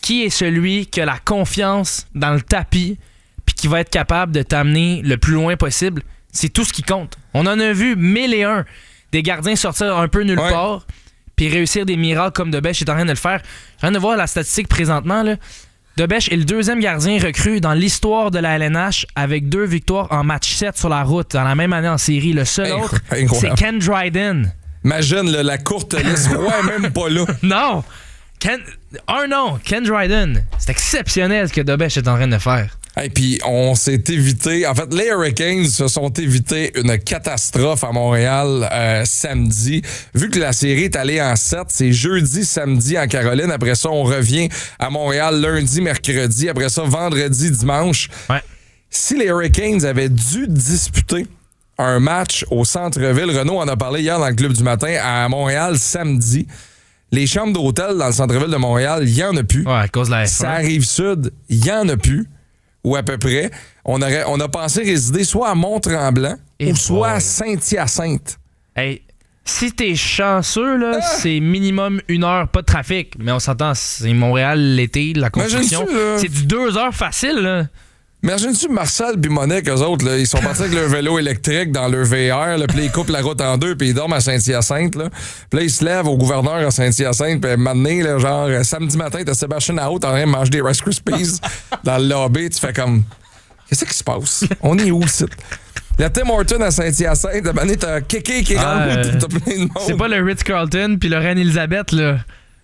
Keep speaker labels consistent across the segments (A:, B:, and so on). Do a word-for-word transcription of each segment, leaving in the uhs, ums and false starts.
A: qui est celui qui a la confiance dans le tapis puis qui va être capable de t'amener le plus loin possible. C'est tout ce qui compte. On en a vu mille et un des gardiens sortir un peu nulle
B: ouais. part
A: puis réussir des miracles comme Debèche est en train de le faire. Je viens de voir la statistique présentement, là. Debèche est le deuxième gardien recru dans l'histoire de la L N H avec deux victoires en match sept sur la route dans la même année en série. Le seul
B: Incroyable.
A: autre, c'est Ken Dryden.
B: Imagine, là, la courte liste. Ouais, même pas là.
A: Non! Ken... Un nom, Ken Dryden. C'est exceptionnel ce que Debèche est en train de faire.
B: Et hey, puis on s'est évité, en fait les Hurricanes se sont évités une catastrophe à Montréal euh, samedi. Vu que la série est allée en sept, c'est jeudi, samedi en Caroline. Après ça, on revient à Montréal lundi, mercredi. Après ça, vendredi, dimanche.
A: Ouais.
B: Si les Hurricanes avaient dû disputer un match au centre-ville, Renaud en a parlé hier dans le Club du matin, à Montréal samedi, les chambres d'hôtel dans le centre-ville de Montréal, il n'y en a plus.
A: Ouais, à cause de la F un.
B: Ça arrive sud, il n'y en a plus. Ou à peu près, on, aurait, on a pensé résider soit à Mont-Tremblant
A: Et
B: ou soit
A: boy.
B: à Saint-Hyacinthe.
A: Hey, si t'es chanceux, là, ah! c'est minimum une heure, pas de trafic. Mais on s'entend, c'est Montréal l'été, la construction. C'est du deux heures facile, là.
B: Imagine-tu Marcel et Monique, eux autres, là, ils sont partis avec leur vélo électrique dans leur V R, là, puis ils coupent la route en deux, puis ils dorment à Saint-Hyacinthe. Là. Puis là, ils se lèvent au gouverneur à Saint-Hyacinthe, puis maintenant, là, genre, samedi matin, t'as Sébastien Nahot en train de manger des Rice Krispies dans le lobby. Tu fais comme, qu'est-ce qui se passe? On est où, ici? Le Tim Horton à Saint-Hyacinthe, à donné, t'as Kéké qui
A: ah,
B: rentre,
A: euh,
B: t'as plein de monde.
A: C'est pas le Ritz-Carlton puis le Reine-Élisabeth, là.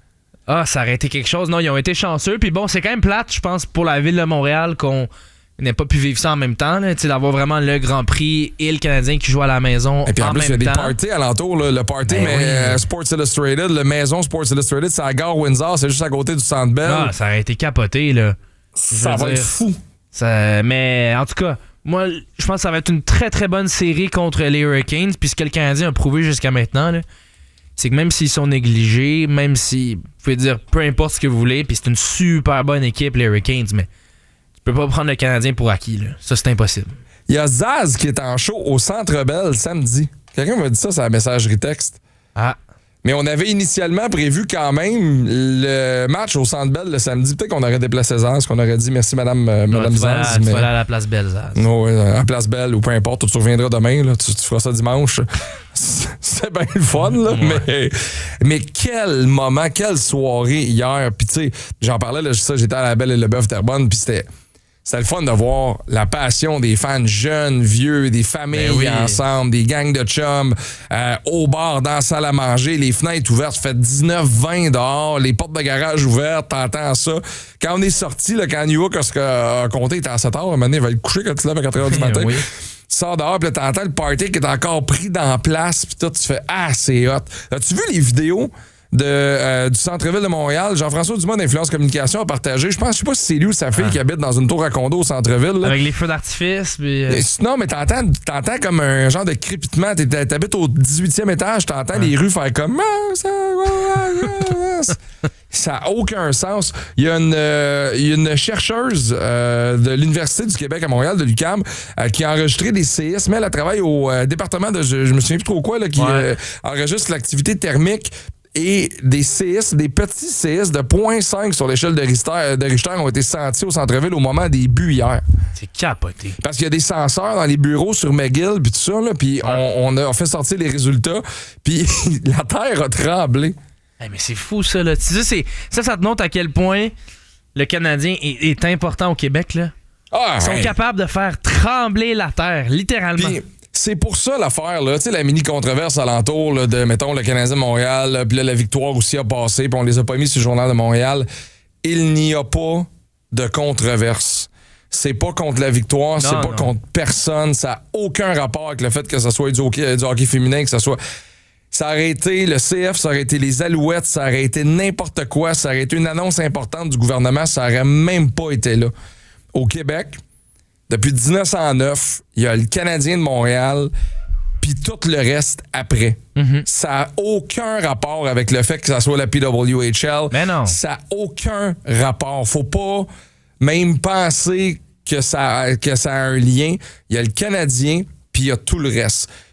A: Ah, ça aurait été quelque chose. Non, ils ont été chanceux. Puis bon, c'est quand même plate, je pense, pour la ville de Montréal qu'on n'a pas pu vivre ça en même temps, là, d'avoir vraiment le Grand Prix et le Canadien qui joue à la maison en même temps.
B: Et puis en plus, il y a des parties alentour. Là. Le party, ben mais oui. euh, Sports Illustrated, le maison Sports Illustrated, c'est à Gare Windsor, c'est juste à côté du Centre Bell.
A: Ah, ça aurait été capoté, là.
B: Ça va dire, être fou.
A: Ça, mais en tout cas, moi, je pense que ça va être une très très bonne série contre les Hurricanes. Puis ce que le Canadien a prouvé jusqu'à maintenant, là, c'est que même s'ils sont négligés, même si, vous pouvez dire peu importe ce que vous voulez, puis c'est une super bonne équipe, les Hurricanes, mais tu peux pas prendre le Canadien pour acquis, là. Ça, c'est impossible.
B: Il y a Zaz qui est en show au Centre Bell samedi. Quelqu'un m'a dit ça sur la messagerie texte.
A: Ah.
B: Mais on avait initialement prévu quand même le match au Centre Bell le samedi. Peut-être qu'on aurait déplacé Zaz, qu'on aurait dit merci Madame, euh, Madame
A: tu
B: Zaz.
A: vas,
B: mais...
A: tu vas aller à la place Belle, Zaz.
B: Non, oui, à la place Belle ou peu importe, tu reviendras demain, là, tu, tu feras ça dimanche. C'était bien le fun, là, ouais. mais, mais quel moment, quelle soirée hier. Puis tu sais, j'en parlais, là, ça, j'étais à la Belle et le Bœuf Terrebonne, puis c'était... C'était le fun de voir la passion des fans jeunes, vieux, des familles ben oui. ensemble, des gangs de chums, euh, au bar, dans la salle à manger, les fenêtres ouvertes, fait dix-neuf vingt dehors, les portes de garage ouvertes, t'entends ça. Quand on est sorti, là, quand New York a compté, il était à sept heures, à un moment donné, il va être couché quand tu lèves à quatre heures du matin. Oui. Tu sors dehors, puis là, t'entends le party qui est encore pris dans la place, puis tout, tu fais « Ah, c'est hot! » As-tu vu les vidéos de, euh, du centre-ville de Montréal? Jean-François Dumas d'Influence Communication a partagé. Je pense, je sais pas si c'est lui ou sa fille ah. qui habite dans une tour à condo au centre-ville. Là.
A: Avec les feux d'artifice. Puis euh...
B: Non, mais t'entends, t'entends comme un genre de crépitement. T'habites au dix-huitième étage, t'entends ah. les rues faire comme... Ça n'a aucun sens. Il y a une, euh, il y a une chercheuse euh, de l'Université du Québec à Montréal, de l'U Q A M, euh, qui a enregistré des séismes. Elle, elle travaille au euh, département de... Je, je me souviens plus trop quoi, là, qui ouais. euh, enregistre l'activité thermique. Et des séismes, des petits séismes de zéro virgule cinq sur l'échelle de Richter, de Richter ont été sentis au centre-ville au moment des buts hier.
A: C'est capoté.
B: Parce qu'il y a des senseurs dans les bureaux sur McGill, puis tout ça, là, puis ouais. on, on a fait sortir les résultats, puis la terre a tremblé.
A: Hey, mais c'est fou, ça. Là. Tu sais, c'est, ça, ça te montre à quel point le Canadien est, est important au Québec. Là. Ah, Ils sont hey. capables de faire trembler la terre, littéralement.
B: Puis, c'est pour ça l'affaire, là. Tu sais, la mini-controverse alentour là, de, mettons, le Canadien de Montréal, puis là, la victoire aussi a passé, puis on les a pas mis sur le Journal de Montréal. Il n'y a pas de controverse. C'est pas contre la victoire, non, c'est pas non. contre personne. Ça n'a aucun rapport avec le fait que ce soit du hockey, du hockey féminin, que ce soit... Ça aurait été le C F, ça aurait été les Alouettes, ça aurait été n'importe quoi, ça aurait été une annonce importante du gouvernement, ça aurait même pas été là. Au Québec... Depuis dix-neuf cent neuf, il y a le Canadien de Montréal, puis tout le reste après. Mm-hmm. Ça n'a aucun rapport avec le fait que ça soit la P W H L.
A: Mais non.
B: Ça n'a aucun rapport. Faut pas même penser que ça, que ça a un lien. Il y a le Canadien, puis il y a tout le reste.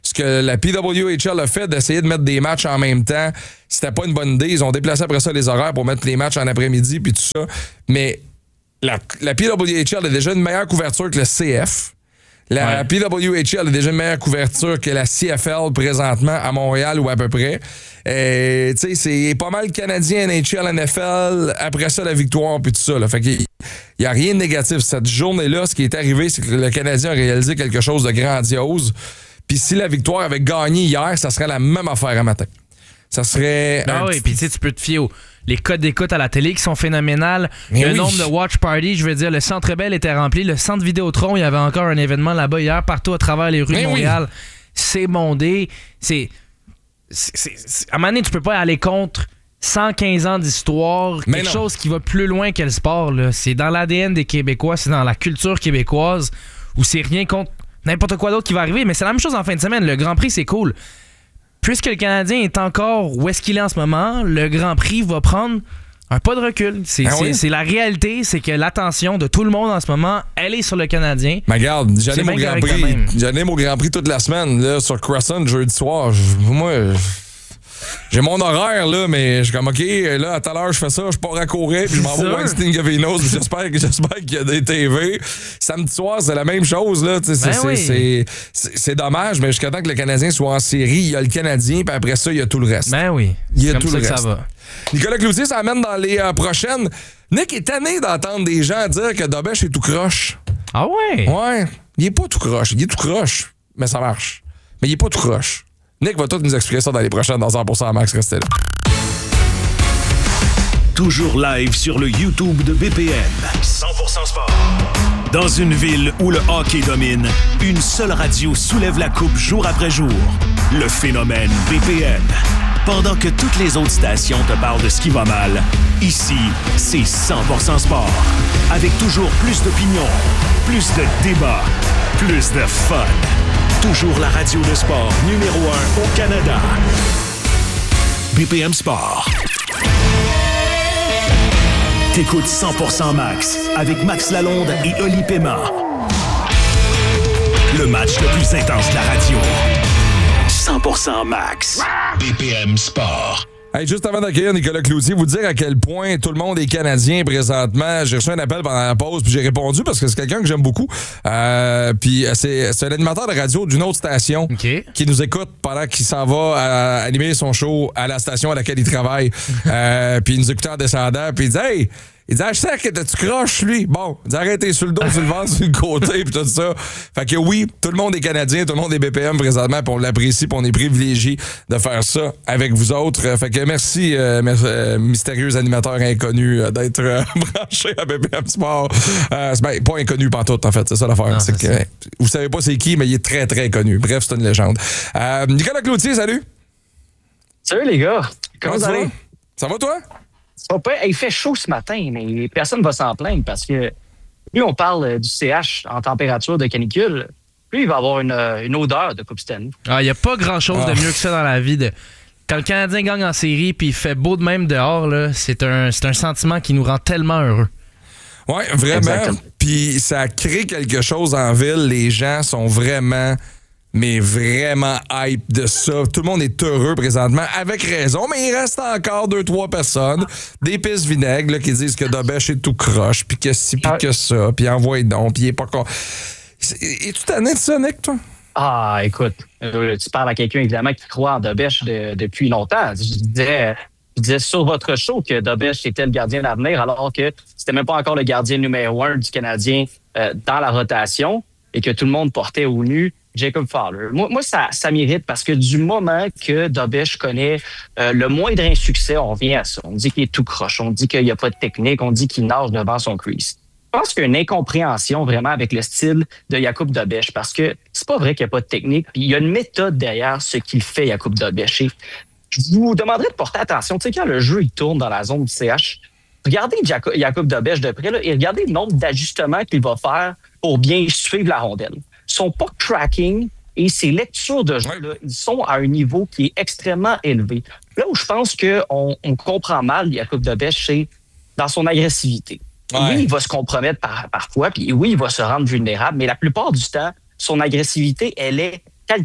B: ce que la P W H L a fait d'essayer de mettre des matchs en même temps, c'était pas une bonne idée. Ils ont déplacé après ça les horaires pour mettre les matchs en après-midi puis tout ça. Mais la, la P W H L a déjà une meilleure couverture que le C F. La ouais. P W H L a déjà une meilleure couverture que la C F L présentement à Montréal ou à peu près. Euh, tu sais, c'est pas mal Canadien, N H L, N F L, après ça la victoire puis tout ça. Là. Fait qu'il n'y a rien de négatif. Cette journée-là, ce qui est arrivé, c'est que le Canadien a réalisé quelque chose de grandiose. Puis si la victoire avait gagné hier, ça serait la même affaire à matin. Ça serait...
A: Ah oui, puis tu sais, tu peux te fier aux les codes d'écoute à la télé qui sont phénoménales. Mais le oui. nombre de watch parties, je veux dire, le Centre Bell était rempli. Le Centre Vidéotron, il y avait encore un événement là-bas hier, partout à travers les rues Mais de Montréal. Oui. C'est bondé. C'est, c'est, c'est, c'est... À un moment donné, tu peux pas aller contre cent quinze ans d'histoire. Mais quelque non. chose qui va plus loin que le sport. Là. C'est dans l'A D N des Québécois, c'est dans la culture québécoise où c'est rien contre n'importe quoi d'autre qui va arriver. Mais c'est la même chose en fin de semaine. Le Grand Prix, c'est cool. Puisque le Canadien est encore où est-ce qu'il est en ce moment, le Grand Prix va prendre un pas de recul. C'est, ah oui? c'est, c'est la réalité, c'est que l'attention de tout le monde en ce moment, elle est sur le Canadien.
B: Mais regarde, j'anime au Grand Prix, j'anime au Grand Prix toute la semaine là, sur Crescent jeudi soir. Je, moi, j'ai mon horaire là, mais je suis comme ok, là à tout à l'heure je fais ça, je pars à courir, puis je m'en vais au Weinstein Gavinos, j'espère que j'espère qu'il y a des T V. Samedi soir c'est la même chose là, c'est, ben c'est, oui. c'est, c'est, c'est dommage, mais jusqu'à temps que le Canadien soit en série, il y a le Canadien, puis après ça il y a tout le reste.
A: Ben oui.
B: Il y a
A: comme
B: tout
A: ça
B: le
A: que
B: reste.
A: Ça va.
B: Nicolas Cloutier s'amène dans les euh, prochaines. Nick est tanné d'entendre des gens dire que Dobèche est tout croche.
A: Ah ouais?
B: Ouais. Il est pas tout croche. Il est tout croche, mais ça marche. Mais il est pas tout croche. Nick va tout nous expliquer ça dans les prochaines dans cent pour cent Max. Restez là.
C: Toujours live sur le YouTube de B P M. cent pour cent Sport. Dans une ville où le hockey domine, une seule radio soulève la coupe jour après jour. Le phénomène B P M. Pendant que toutes les autres stations te parlent de ce qui va mal, ici, c'est cent pour cent Sport. Avec toujours plus d'opinions, plus de débats, plus de fun. Toujours la radio de sport numéro un au Canada. B P M Sport. T'écoutes cent pour cent Max avec Max Lalonde et Oli Pema. Le match le plus intense de la radio. cent pour cent Max. B P M Sport.
B: Hey, juste avant d'accueillir Nicolas Cloutier, vous dire à quel point tout le monde est canadien présentement. J'ai reçu un appel pendant la pause, puis j'ai répondu parce que c'est quelqu'un que j'aime beaucoup. Euh, puis c'est, c'est un animateur de radio d'une autre station
A: okay.
B: qui nous écoute pendant qu'il s'en va à animer son show à la station à laquelle il travaille. euh, puis il nous écoutait en descendant, puis il dit « Hey! » Il dit, ah, je sais que tu croches, lui. Bon, il dit, arrêtez sur le dos, sur le ventre, sur le côté, puis tout ça. Fait que oui, tout le monde est canadien, tout le monde est B P M présentement, puis on l'apprécie, puis on est privilégié de faire ça avec vous autres. Fait que merci, euh, euh, mystérieux animateur inconnu, euh, d'être euh, branché à B P M Sport. Euh, c'est ben, pas inconnu pantoute, en fait, c'est ça l'affaire. Non, c'est c'est que, ça. Vous savez pas c'est qui, mais il est très, très connu. Bref, c'est une légende. Euh, Nicolas Cloutier, salut.
D: Salut, les gars. Comment, Comment ça va?
B: Ça va, toi?
D: Ça va pas, il fait chaud ce matin, mais personne ne va s'en plaindre parce que plus on parle du C H en température de canicule, plus il va avoir une, une odeur de Coupe Stanley.
A: Ah, il n'y a pas grand-chose ah. de mieux que ça dans la vie. De... Quand le Canadien gagne en série puis il fait beau de même dehors, là, c'est, un, c'est un sentiment qui nous rend tellement heureux.
B: Oui, vraiment. Puis ça crée quelque chose en ville. Les gens sont vraiment... mais vraiment hype de ça. Tout le monde est heureux présentement, avec raison, mais il reste encore deux, trois personnes, des pistes vinaigres là, qui disent que Dobèche est tout croche, puis que ci, puis que ça, puis envoie donc, puis il est pas con. Es-tu tanné de ça, Nick, toi?
D: Ah, écoute, euh, tu parles à quelqu'un, évidemment, qui croit en Dobèche de, depuis longtemps. Je disais, je disais sur votre show que Dobèche était le gardien d'avenir, alors que c'était même pas encore le gardien numéro un du Canadien euh, dans la rotation, et que tout le monde portait au nu Jacob Fowler. Moi, moi ça, ça m'irrite parce que du moment que Dobèche connaît euh, le moindre insuccès, on vient à ça. On dit qu'il est tout croche, on dit qu'il n'y a pas de technique, on dit qu'il nage devant son crease. Je pense qu'il y a une incompréhension vraiment avec le style de Jakub Dobèche parce que c'est pas vrai qu'il n'y a pas de technique, puis il y a une méthode derrière ce qu'il fait, Jakub Dobèche. Et je vous demanderais de porter attention. Tu sais, quand le jeu il tourne dans la zone du C H, regardez Jakub Dobèche de près là, et regardez le nombre d'ajustements qu'il va faire pour bien suivre la rondelle. Son puck tracking et ses lectures de jeu, là, ils sont à un niveau qui est extrêmement élevé. Là où je pense qu'on on comprend mal Jakub Dobèche, c'est dans son agressivité. Ouais. Oui, il va se compromettre par, parfois, puis oui, il va se rendre vulnérable, mais la plupart du temps, son agressivité, elle est calculée.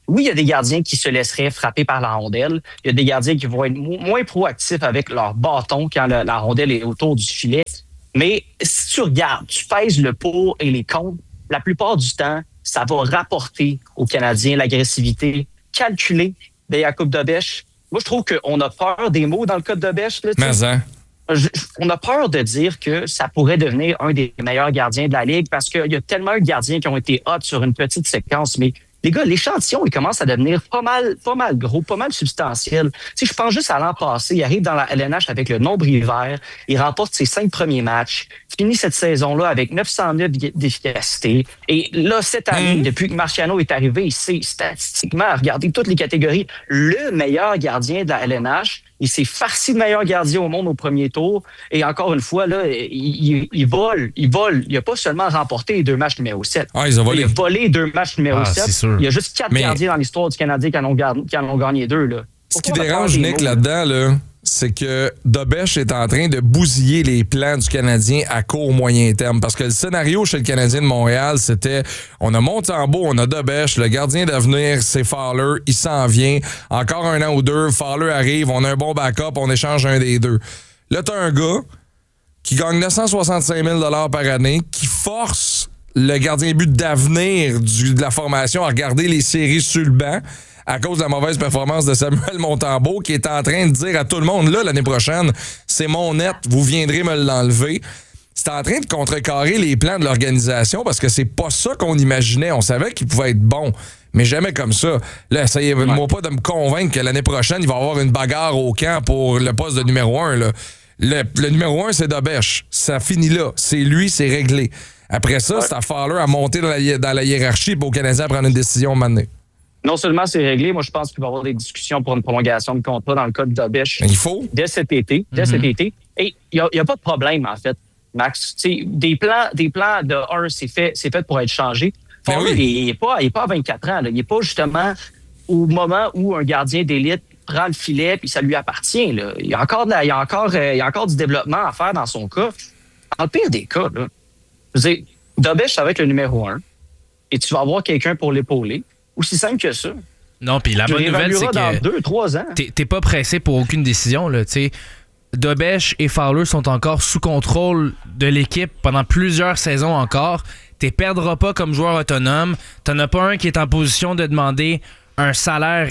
D: Oui, il y a des gardiens qui se laisseraient frapper par la rondelle. Il y a des gardiens qui vont être mo- moins proactifs avec leur bâton quand le- la rondelle est autour du filet. Mais si tu regardes, tu pèses le pour et les contre, la plupart du temps, ça va rapporter aux Canadiens l'agressivité calculée de Jakub Dobeš. Moi, je trouve qu'on a peur des mots dans le cas de Dobeš. Là,
B: Mais hein?
D: Je- on a peur de dire que ça pourrait devenir un des meilleurs gardiens de la Ligue parce qu'il y a tellement de gardiens qui ont été hot sur une petite séquence. Mais les gars, l'échantillon, il commence à devenir pas mal, pas mal gros, pas mal substantiel. Tu sais, je pense juste à l'an passé, il arrive dans la L N H avec le nombril vert, il remporte ses cinq premiers matchs, finit cette saison-là avec neuf cent neuf d'efficacité. Et là, cette année,
B: mmh.
D: depuis que Marciano est arrivé, c'est statistiquement, regardez toutes les catégories, le meilleur gardien de la L N H. Il s'est farci de meilleur gardien au monde au premier tour. Et encore une fois, là, il, il, il vole, il vole. Il n'a pas seulement remporté les deux matchs numéro sept.
B: Ah, ils ont volé.
D: Il a volé les deux matchs numéro
A: Ah,
D: sept.
A: c'est sûr.
D: Il y a juste quatre
B: Mais...
D: gardiens dans l'histoire du Canadien qui en ont, gar- qui en ont gagné deux. Là.
B: Ce qui
D: Pourquoi on a
B: dérange
D: peur des
B: Nick
D: mots,
B: là-dedans, là, c'est que Dobeš est en train de bousiller les plans du Canadien à court moyen terme. Parce que le scénario chez le Canadien de Montréal, c'était on a Montembeault, on a Dobeš, le gardien d'avenir, c'est Fowler, il s'en vient. Encore un an ou deux, Fowler arrive, on a un bon backup, on échange un des deux. Là, t'as un gars qui gagne neuf cent soixante-cinq mille dollars par année, qui force le gardien but d'avenir du, de la formation à regarder les séries sur le banc à cause de la mauvaise performance de Samuel Montembeault, qui est en train de dire à tout le monde, là, l'année prochaine, c'est mon net, vous viendrez me l'enlever. C'est en train de contrecarrer les plans de l'organisation parce que c'est pas ça qu'on imaginait. On savait qu'il pouvait être bon, mais jamais comme ça. Là, essayez-moi pas de me convaincre que l'année prochaine, il va y avoir une bagarre au camp pour le poste de numéro un. Là. Le, le numéro un, c'est Dobeš. Ça finit là. C'est lui, c'est réglé. Après ça, ouais. c'est à Fowler à monter dans la, dans la hiérarchie pour au Canadien à prendre une décision maintenant.
D: Non seulement c'est réglé, moi je pense qu'il va y avoir des discussions pour une prolongation de contrat dans le cas de Dobeš.
B: Il faut.
D: Dès cet été. Dès mm-hmm. cet été. Et il n'y a, a pas de problème, en fait, Max. T'sais, des plans, des plans de un, c'est fait, c'est fait pour être changé. Fowler, oui. il n'est pas, pas à vingt-quatre ans. Là. Il n'est pas justement au moment où un gardien d'élite prend le filet puis ça lui appartient. Là. Il, y a encore de la, il, y a encore, euh, il y a encore du développement à faire dans son cas. Dans le pire des cas, là, je veux dire, Dobeš, ça va être le numéro un et tu vas avoir quelqu'un pour l'épauler. Aussi simple que ça.
A: Non, puis la bonne nouvelle, c'est que
D: dans deux, trois ans.
A: T'es, t'es pas pressé pour aucune décision. Là, t'sais. Dobeš et Fowler sont encore sous contrôle de l'équipe pendant plusieurs saisons encore. T'es perdras pas comme joueur autonome. T'en as pas un qui est en position de demander un salaire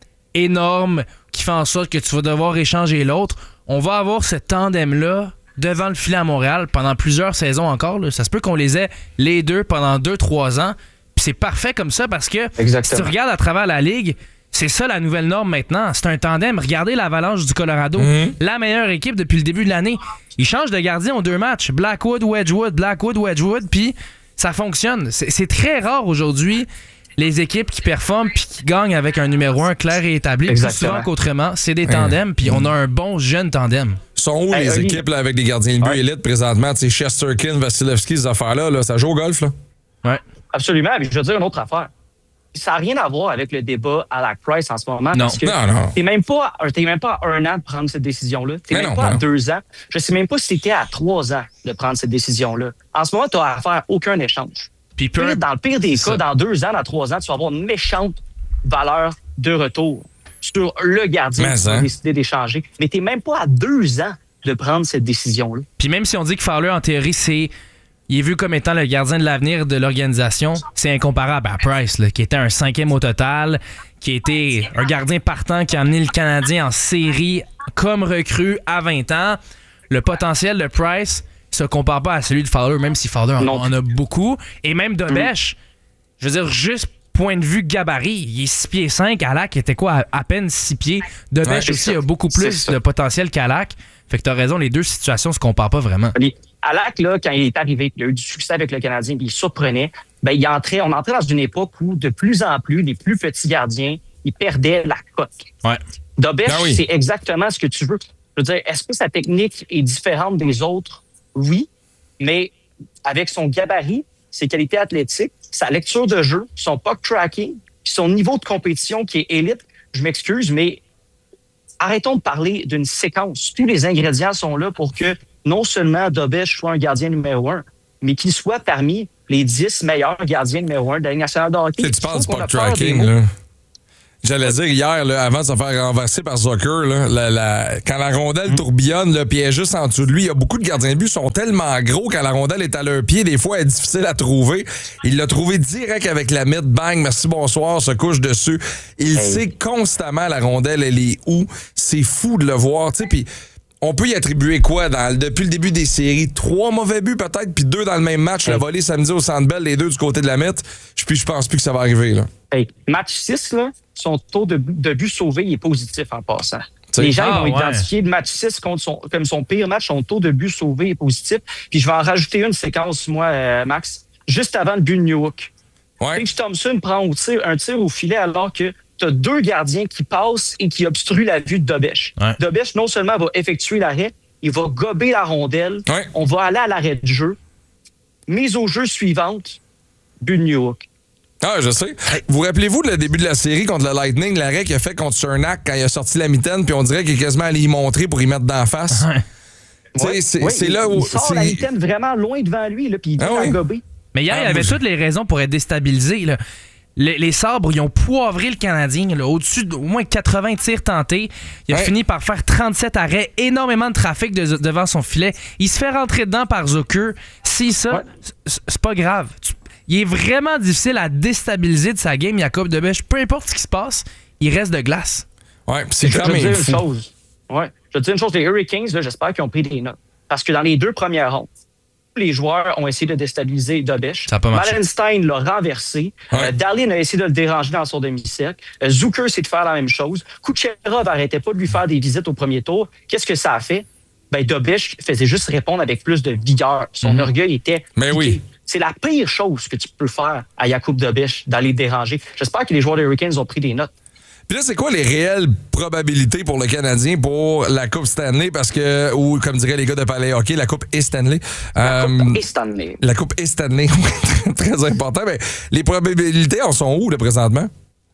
A: énorme qui fait en sorte que tu vas devoir échanger l'autre. On va avoir ce tandem-là devant le filet à Montréal pendant plusieurs saisons encore. Là. Ça se peut qu'on les ait les deux pendant deux trois ans. Puis c'est parfait comme ça parce que
D: Exactement.
A: si tu regardes à travers la Ligue, c'est ça la nouvelle norme maintenant. C'est un tandem. Regardez l'Avalanche du Colorado. Mm-hmm. La meilleure équipe depuis le début de l'année. Ils changent de gardien en deux matchs. Blackwood, Wedgwood, Blackwood, Wedgwood. Puis ça fonctionne. C'est, c'est très rare aujourd'hui les équipes qui performent puis qui gagnent avec un numéro un clair et établi. Exactement. Plus souvent qu'autrement, c'est des tandems. Puis on a un bon jeune tandem.
B: Sont où hey, les Oli. équipes là, avec des gardiens de but ouais. élite présentement? Tu sais, Shesterkin, Vasilevski, ces affaires-là, là, ça joue au golf, là?
A: Ouais.
D: Absolument. Mais je veux dire une autre affaire. Ça n'a rien à voir avec le débat à la Price en ce moment.
A: Non,
D: parce que
B: non, non.
D: T'es même pas, t'es même pas à un an de prendre cette décision-là. T'es mais même non, pas non. à deux ans. Je sais même pas si t'étais à trois ans de prendre cette décision-là. En ce moment, tu n'as à faire aucun échange. Puis peu... Dans le pire des cas, ça. dans deux ans, dans trois ans, tu vas avoir une méchante valeur de retour sur le gardien
B: mais
D: qui
B: hein.
D: a décidé d'échanger. Mais t'es même pas à deux ans de prendre cette décision-là.
A: Puis même si on dit que Fowler, en théorie, c'est... il est vu comme étant le gardien de l'avenir de l'organisation, c'est incomparable à Price, là, qui était un cinquième au total, qui était un gardien partant qui a amené le Canadien en série comme recrue à vingt ans. Le potentiel de Price se compare pas à celui de Fowler, même si Fowler en, en a beaucoup. Et même Dobeš, mm. je veux dire, juste point de vue gabarit, il est six pieds cinq, Halak était quoi, à, à peine six pieds. Dobeš ouais, aussi ça. a beaucoup plus de potentiel qu'Halak. Fait que t'as raison, les deux situations se comparent pas vraiment.
D: Halak, là, quand il est arrivé, il a eu du succès avec le Canadien, puis il surprenait, ben, il entrait, on entrait dans une époque où, de plus en plus, les plus petits gardiens, ils perdaient la cote.
A: Ouais.
D: Dobeš,
B: ben oui.
D: c'est exactement ce que tu veux. Je veux dire, est-ce que sa technique est différente des autres? Oui, mais avec son gabarit, ses qualités athlétiques, sa lecture de jeu, son puck tracking, puis son niveau de compétition qui est élite, je m'excuse, mais arrêtons de parler d'une séquence. Tous les ingrédients sont là pour que non seulement Dobeš soit un gardien numéro un, mais qu'il soit parmi les dix meilleurs gardiens numéro un de la Ligue nationale de hockey.
B: Tu parles du puck tracking, là. J'allais dire hier, là, avant de se faire renverser par Zucker, là, la, la, quand la rondelle mm. tourbillonne, le pied est juste en dessous de lui. Il y a beaucoup de gardiens de but qui sont tellement gros quand la rondelle est à leur pied, des fois, elle est difficile à trouver. Il l'a trouvé direct avec la mythe. Bang, merci, bonsoir, se couche dessus. Il hey. sait constamment la rondelle, elle est où. C'est fou de le voir, tu sais, puis on peut y attribuer quoi dans, depuis le début des séries? Trois mauvais buts peut-être, puis deux dans le même match. Hey. Le volé samedi au Centre Bell, les deux du côté de la mythe. Puis je pense plus que ça va arriver, là.
D: Hey, match six, là, son taux de, de but sauvé est positif en passant. T'sais, les gens ah, vont ouais. identifier le match six contre son, comme son pire match, son taux de but sauvé est positif. Puis je vais en rajouter une séquence, moi, euh, Max, juste avant le but de Newhook. Ouais. Paige Thompson prend au tir, un tir au filet alors que tu as deux gardiens qui passent et qui obstruent la vue de Dobesch. Ouais. Dobesch, non seulement va effectuer l'arrêt, il va gober la rondelle. Ouais. On va aller à l'arrêt de jeu. Mise au jeu suivante, but de Newhook.
B: Ah, je sais. Vous rappelez-vous de le début de la série contre le Lightning, l'arrêt qu'il a fait contre Cernak quand il a sorti la mitaine, puis on dirait qu'il est quasiment allé y montrer pour y mettre d'en face.
D: Ouais. C'est,
B: ouais, c'est là où...
D: Il sort
B: c'est...
D: la mitaine vraiment loin devant lui, là, puis il vient ah, à ouais. gober.
A: Mais hier, ah, il avait toutes les raisons pour être déstabilisé. Là. Les, les Sabres, ils ont poivré le Canadien. Là, au-dessus d'au moins quatre-vingts tirs tentés. Il a ouais. fini par faire trente-sept arrêts, énormément de trafic de, devant son filet. Il se fait rentrer dedans par Zucker. Si ça, ouais. c'est, c'est pas grave. Tu, il est vraiment difficile à déstabiliser de sa game, Jakub Dobeš. Peu importe ce qui se passe, il reste de glace.
B: Ouais, c'est quand même
D: une chose. Ouais. Je vais te dire une chose, les Hurricanes, là, j'espère qu'ils ont pris des notes. Parce que dans les deux premières rondes, les joueurs ont essayé de déstabiliser Dobeš. Wallenstein l'a renversé. Ouais. Euh, Darlin a essayé de le déranger dans son demi-cercle. Euh, Zucker, c'est de faire la même chose. Kucherov n'arrêtait pas de lui faire des visites au premier tour. Qu'est-ce que ça a fait? Ben, Dobeš faisait juste répondre avec plus de vigueur. Son mmh. orgueil était...
B: Mais piqué. Oui.
D: C'est la pire chose que tu peux faire à Jakub Dobeš, d'aller déranger. J'espère que les joueurs des Hurricanes ont pris des notes.
B: Puis là, c'est quoi les réelles probabilités pour le Canadien pour la Coupe Stanley? Parce que, ou comme diraient les gars de Palais Hockey, la Coupe est Stanley.
D: La euh, Coupe est Stanley.
B: La Coupe est Stanley, très important. Mais les probabilités en sont où, là, présentement?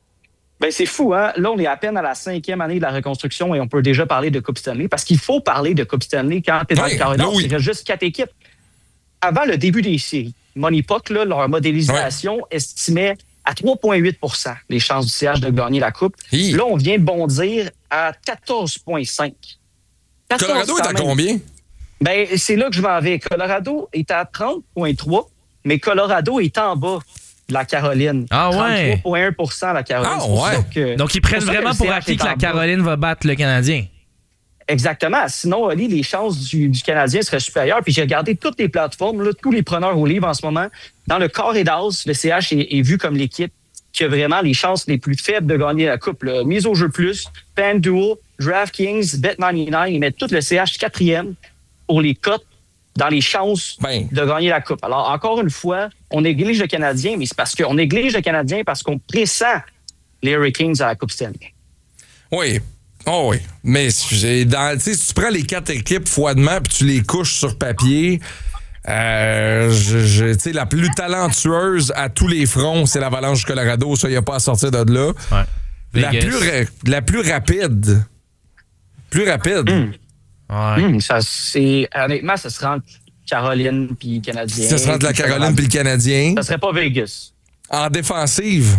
D: Ben c'est fou, hein? Là, on est à peine à la cinquième année de la reconstruction et on peut déjà parler de Coupe Stanley parce qu'il faut parler de Coupe Stanley quand t'es dans ouais, le corridor. Oui. Il reste juste quatre équipes. Avant le début des séries, Moneypuck, là, leur modélisation ouais. estimait à trois virgule huit pour cent les chances du C H de gagner la Coupe. Hi. Là, on vient de bondir à quatorze virgule cinq.
B: Colorado est à combien?
D: Ben, c'est là que je m'en vais. Colorado est à trente virgule trois, mais Colorado est en bas de la Caroline.
A: Ah ouais?
D: trente-trois virgule un pour cent la Caroline.
B: Ah ouais?
D: Que,
A: Donc, ils prennent vraiment pour acquis que la Caroline va battre le Canadien.
D: Exactement. Sinon, Oli, les chances du, du Canadien seraient supérieures. Puis j'ai regardé toutes les plateformes, là, tous les preneurs au livre en ce moment. Dans le carré d'as, le C H est, est vu comme l'équipe qui a vraiment les chances les plus faibles de gagner la Coupe. Là. Mise au jeu plus, FanDuel, DraftKings, Bet quatre-vingt-dix-neuf, ils mettent tout le C H quatrième pour les cotes dans les chances ben. de gagner la Coupe. Alors, encore une fois, on néglige le Canadien, mais c'est parce qu'on néglige le Canadien parce qu'on pressent les Hurricanes à la Coupe Stanley.
B: Oui. Oh oui, mais dans, si tu prends les quatre équipes froidement puis tu les couches sur papier, euh, je, je, la plus talentueuse à tous les fronts, c'est l'Avalanche du Colorado. Ça, il n'y a pas à sortir de là. Ouais. La, plus, la plus rapide. Plus rapide.
D: Mmh. Ouais. Mmh, ça, c'est, honnêtement, ça se rend Caroline puis le Canadien.
B: Ça se rend de la Caroline puis le Canadien.
D: Ça serait pas Vegas.
B: En défensive.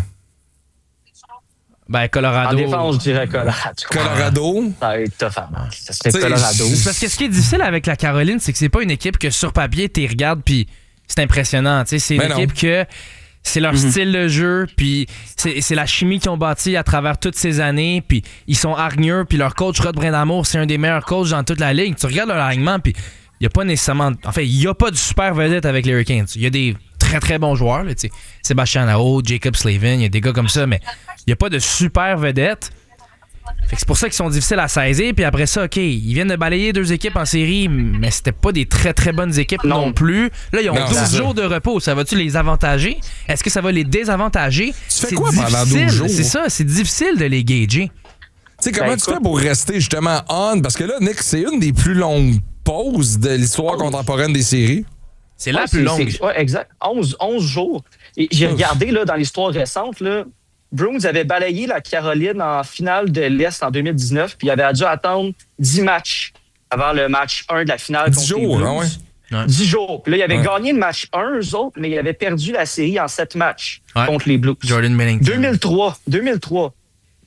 A: Ben, Colorado.
D: En défense, je dirais Colorado.
B: Colorado.
D: Ça va être tough, hein. Ça serait T'sais, Colorado.
A: Parce que ce qui est difficile avec la Caroline, c'est que c'est pas une équipe que sur papier, tu regardes puis c'est impressionnant. T'sais. C'est une ben équipe non. que c'est leur mm-hmm. style de jeu, puis c'est, c'est la chimie qu'ils ont bâtie à travers toutes ces années, puis ils sont hargneux, puis leur coach Rod Brindamour, c'est un des meilleurs coachs dans toute la ligue. Tu regardes leur alignement, puis il n'y a pas nécessairement... En fait, il n'y a pas de super vedette avec les Hurricanes. Il y a des très, très bons joueurs. Là, Sébastien Aho, Jacob Slavin, il y a des gars comme ça, mais il n'y a pas de super vedette. Fait que c'est pour ça qu'ils sont difficiles à saisir. Puis après ça, OK, ils viennent de balayer deux équipes en série, mais c'était pas des très, très bonnes équipes non, non plus. Là, ils ont non, douze jours de repos. Ça va-tu les avantager? Est-ce que ça va les désavantager?
B: Tu fais
A: c'est
B: quoi
A: difficile.
B: Pendant douze jours?
A: C'est ça, c'est difficile de les gager.
B: Tu sais, comment ben, tu fais pour rester justement on? Parce que là, Nick, c'est une des plus longues pauses de l'histoire oh. contemporaine des séries.
A: C'est la
D: ouais,
A: plus
D: c'est,
A: longue.
D: C'est, ouais, exact. onze, onze jours. Et j'ai Ouf. regardé là, dans l'histoire récente, là, Bruins avait balayé la Caroline en finale de l'Est en deux mille dix-neuf, puis il avait dû attendre dix matchs avant le match un de la finale contre les Blues.
B: Hein, ouais.
D: dix jours. Puis là, il avait
B: ouais.
D: gagné le match un, eux autres, mais il avait perdu la série en sept matchs ouais. contre les Blues.
A: Jordan Bennington.
D: deux mille trois. deux mille trois.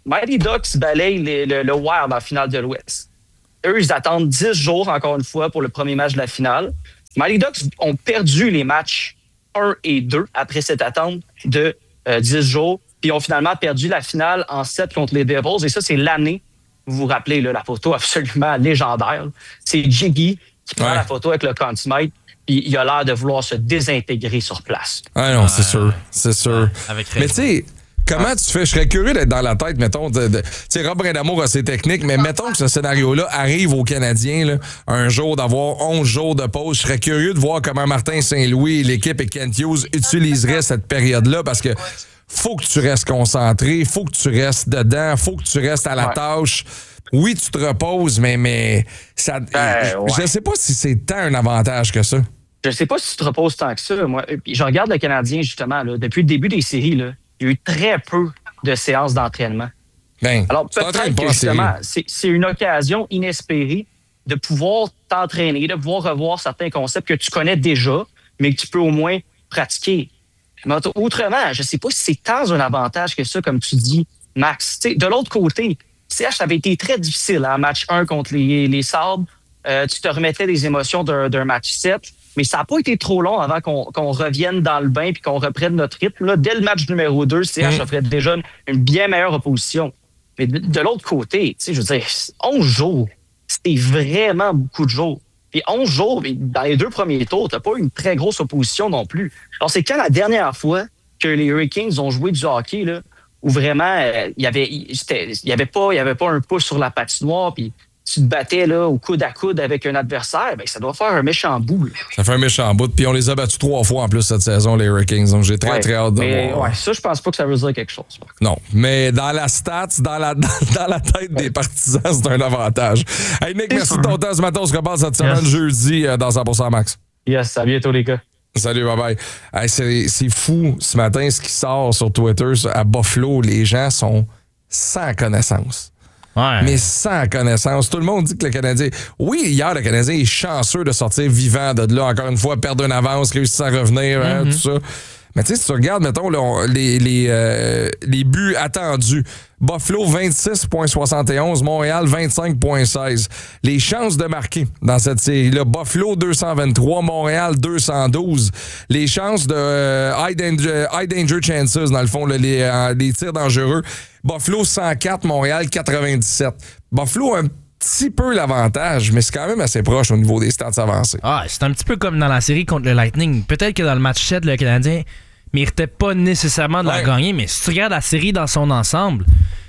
D: Mighty Ducks balayent les, le, le Wild en finale de l'Ouest. Eux, ils attendent dix jours, encore une fois, pour le premier match de la finale. Mighty Ducks ont perdu les matchs un et deux après cette attente de euh, dix jours. Puis ils ont finalement perdu la finale en sept contre les Devils. Et ça, c'est l'année, vous vous rappelez, là, la photo absolument légendaire. C'est Jiggy qui prend
B: ouais.
D: la photo avec le Conn Smythe. Puis il a l'air de vouloir se désintégrer sur place.
B: Ah non,
A: euh,
B: c'est sûr. C'est sûr.
A: Ouais, avec
B: mais tu sais, comment
D: ah.
B: tu fais? Je serais curieux d'être dans la tête, mettons. Tu sais, Rob Brindamour a ses techniques, mais mettons que ce scénario-là arrive aux Canadiens, là, un jour d'avoir onze jours de pause. Je serais curieux de voir comment Martin Saint-Louis, l'équipe et Kent Hughes utiliseraient cette période-là parce que faut que tu restes concentré, faut que tu restes dedans, faut que tu restes à la ouais. tâche. Oui, tu te reposes, mais, mais ça,
D: ben, ouais.
B: je sais pas si c'est tant un avantage que ça.
D: Je sais pas si tu te reposes tant que ça. Moi, puis je regarde le Canadien, justement, là, depuis le début des séries, là, il y a eu très peu de séances d'entraînement.
B: Ben,
D: alors, peut-être que, justement, c'est, c'est une occasion inespérée de pouvoir t'entraîner, de pouvoir revoir certains concepts que tu connais déjà, mais que tu peux au moins pratiquer. Mais autrement, je sais pas si c'est tant un avantage que ça, comme tu dis, Max. T'sais, de l'autre côté, C H, ça avait été très difficile, hein, match un contre les, les Sabres. Euh, tu te remettais des émotions d'un, d'un match sept, mais ça n'a pas été trop long avant qu'on, qu'on revienne dans le bain et qu'on reprenne notre rythme. Là, dès le match numéro deux, C H mmh. offrait déjà une, une bien meilleure opposition. Mais de, de l'autre côté, je veux dire, onze jours, c'était vraiment beaucoup de jours. Puis onze jours, dans les deux premiers tours, tu n'as pas eu une très grosse opposition non plus. Alors, c'est quand la dernière fois que les Hurricanes ont joué du hockey, là, où vraiment, il euh, y avait, il y avait pas, il y avait pas un pouce sur la patinoire, puis tu te battais là, au coude à coude avec un adversaire, ben ça doit faire un méchant bout. Là.
B: Ça fait un méchant bout. Puis on les a battus trois fois en plus cette saison, les Hurricanes. Donc j'ai très, ouais, très hâte de
D: mais,
B: voir.
D: Ouais, ça, je pense pas que ça veut dire quelque chose.
B: Non, mais dans la stats, dans la, dans, dans la tête ouais. des partisans, c'est un avantage. Hey Nick, merci de ton temps ce matin. On se repasse cette semaine yes. jeudi dans cent pour cent Max.
D: Yes, à bientôt les gars.
B: Salut, bye bye. Hey, c'est, c'est fou ce matin ce qui sort sur Twitter. À Buffalo, les gens sont sans connaissance.
A: Ouais.
B: Mais sans connaissance. Tout le monde dit que le Canadien... Oui, hier, le Canadien est chanceux de sortir vivant de là. Encore une fois, perdre une avance, réussir à revenir, mm-hmm. hein, tout ça. Mais tu sais, si tu regardes, mettons, là, on, les, les, euh, les buts attendus. Buffalo, vingt-six virgule soixante et onze. Montréal, vingt-cinq virgule seize. Les chances de marquer dans cette série-là. Buffalo, deux cent vingt-trois. Montréal, deux cent douze. Les chances de euh, high, danger, high danger chances, dans le fond, là, les, euh, les tirs dangereux. Buffalo, cent quatre. Montréal, quatre-vingt-dix-sept. Buffalo, un petit peu l'avantage, mais c'est quand même assez proche au niveau des stats avancés.
A: Ah, c'est un petit peu comme dans la série contre le Lightning. Peut-être que dans le match sept, le Canadien méritait pas nécessairement de ouais. la gagner, mais si tu regardes la série dans son ensemble,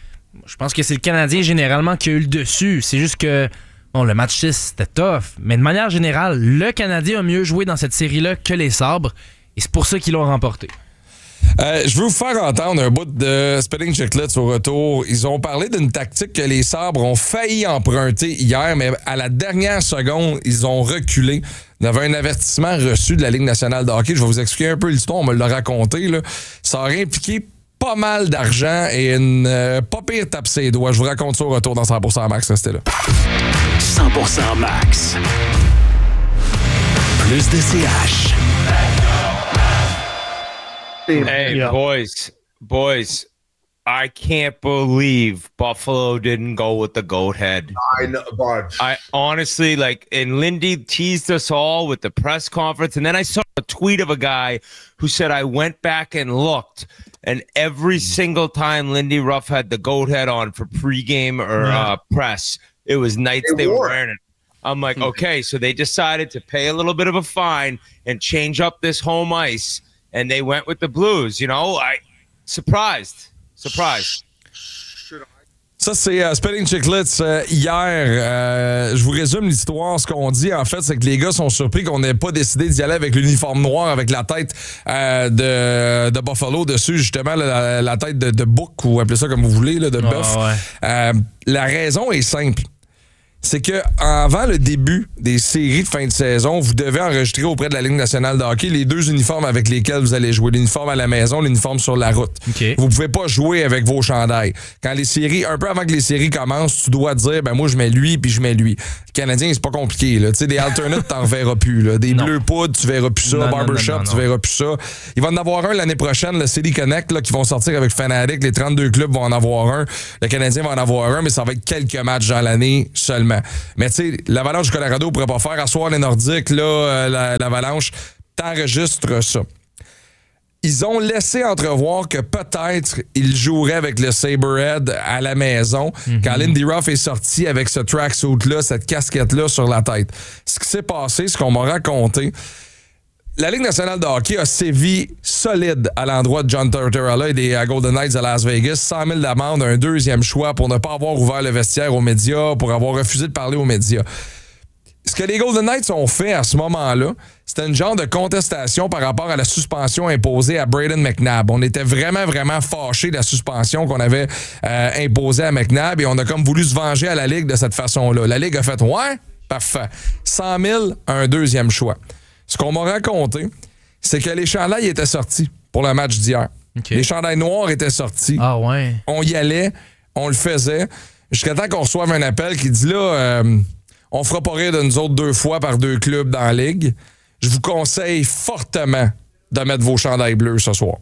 A: je pense que c'est le Canadien généralement qui a eu le dessus. C'est juste que bon, le match six, c'était tough, mais de manière générale, le Canadien a mieux joué dans cette série-là que les Sabres, et c'est pour ça qu'ils l'ont remporté.
B: Euh, je veux vous faire entendre un bout de Spitting Chicklets au retour. Ils ont parlé d'une tactique que les Sabres ont failli emprunter hier, mais à la dernière seconde, ils ont reculé. Il y avait un avertissement reçu de la Ligue nationale de hockey. Je vais vous expliquer un peu l'histoire, on me l'a raconté. Là. Ça aurait impliqué pas mal d'argent et une euh, pas pire tape ses doigts. Je vous raconte ça au retour dans cent pour cent Max. Restez là.
C: cent pour cent Max. Plus de C H.
E: Hey, yeah. boys, boys, I can't believe Buffalo didn't go with the goat head.
F: I know, Barge.
E: I honestly, like, and Lindy teased us all with the press conference, and then I saw a tweet of a guy who said, I went back and looked, and every single time Lindy Ruff had the goat head on for pregame or yeah. uh, press, it was nights they, they were wearing it. I'm like, okay, so they decided to pay a little bit of a fine and change up this home ice. And they went with the Blues, you know. I surprised, surprised.
B: Ça, c'est euh, Spitting Chicklets euh, hier. Euh, je vous résume l'histoire. Ce qu'on dit, en fait, c'est que les gars sont surpris qu'on n'ait pas décidé d'y aller avec l'uniforme noir, avec la tête euh, de, de Buffalo dessus, justement, la, la tête de, de bouc, ou appelez ça comme vous voulez, là, de bœuf.
A: Oh, ouais.
B: euh, la raison est simple. c'est que avant le début des séries de fin de saison, vous devez enregistrer auprès de la Ligue nationale de hockey les deux uniformes avec lesquels vous allez jouer. L'uniforme à la maison, l'uniforme sur la route.
A: Okay.
B: Vous pouvez pas jouer avec vos chandails. Quand les séries, un peu avant que les séries commencent, tu dois dire, ben moi je mets lui puis je mets lui. Le Canadien, c'est pas compliqué. Là. Tu sais, des alternates, t'en verras plus. Là. Des
A: non.
B: bleus poudres, tu verras plus ça.
A: Non,
B: Barbershop,
A: non, non, non,
B: tu
A: non.
B: verras plus ça. Il va en avoir un l'année prochaine, le City Connect, là, qui vont sortir avec Fanatic. Les trente-deux clubs vont en avoir un. Le Canadien va en avoir un, mais ça va être quelques matchs dans l'année seulement. Mais tu sais, l'Avalanche du Colorado ne pourrait pas faire asseoir les Nordiques, là, euh, la, l'Avalanche, t'enregistres ça. Ils ont laissé entrevoir que peut-être ils joueraient avec le Saberhead à la maison mm-hmm. quand Lindy Ruff est sorti avec ce tracksuit-là, cette casquette-là sur la tête. Ce qui s'est passé, ce qu'on m'a raconté, la Ligue nationale de hockey a sévi solide à l'endroit de John Tortorella et des Golden Knights de Las Vegas. cent mille d'amende, un deuxième choix pour ne pas avoir ouvert le vestiaire aux médias, pour avoir refusé de parler aux médias. Ce que les Golden Knights ont fait à ce moment-là, c'était une genre de contestation par rapport à la suspension imposée à Brayden McNabb. On était vraiment, vraiment fâchés de la suspension qu'on avait euh, imposée à McNabb et on a comme voulu se venger à la Ligue de cette façon-là. La Ligue a fait « Ouais, parfait. cent mille, un deuxième choix. » Ce qu'on m'a raconté, c'est que les chandails étaient sortis pour le match d'hier. Okay. Les chandails noirs étaient sortis.
A: Ah ouais.
B: On y allait, on le faisait, jusqu'à temps qu'on reçoive un appel qui dit là, euh, on fera pas rire de nous autres deux fois par deux clubs dans la Ligue. Je vous conseille fortement de mettre vos chandails bleus ce soir.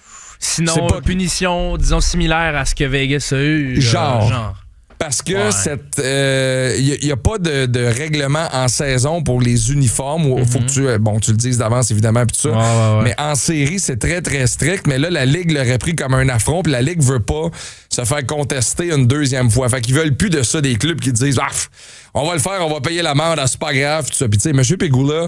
A: Sinon, pas... punition, disons, similaire à ce que Vegas a eu.
B: Genre.
A: Euh, genre.
B: Parce que il ouais. n'y euh, a, a pas de, de règlement en saison pour les uniformes. Il mm-hmm. faut que tu, bon, tu le dises d'avance, évidemment, puis tout ça.
A: Ouais, ouais, ouais.
B: Mais en série, c'est très, très strict. Mais là, la Ligue l'aurait pris comme un affront, puis la Ligue veut pas se faire contester une deuxième fois. Fait qu'ils veulent plus de ça, des clubs qui disent ah, on va le faire, on va payer l'amende, c'est pas grave, tout ça. Puis tu sais, M. Pegula,